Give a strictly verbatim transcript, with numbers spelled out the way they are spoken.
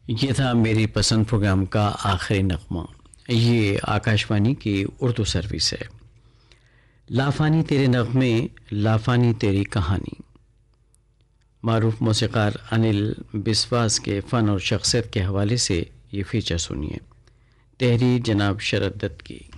ये था मेरी पसंद प्रोग्राम का आखिरी नगमा। ये आकाशवाणी की उर्दू सर्विस है। लाफानी तेरे नगमे, लाफानी तेरी कहानी। मारूफ मौसीक़ार अनिल बिस्वास के फ़न और शख्सियत के हवाले से ये फ़ीचर सुनिए। तहरीर जनाब शरद दत्त की।